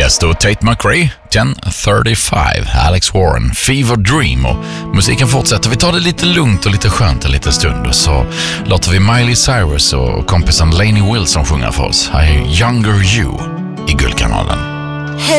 Tiesto, Tate McRae, 10:35, Alex Warren, Fever Dream, och musiken fortsätter. Vi tar det lite lugnt och lite skönt en liten stund, och så låter vi Miley Cyrus och kompisen Lainey Wilson sjunga för oss. Här är Younger You i Guldkanalen.